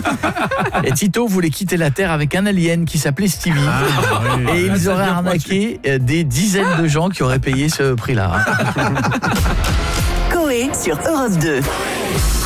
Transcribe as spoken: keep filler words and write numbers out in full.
Et Tito voulait quitter la Terre avec un alien qui s'appelait Stevie. Ah, oui. Et ils Ah, auraient ça vient arnaqué des dizaines de gens qui auraient payé ce prix-là. Coé sur Europe deux.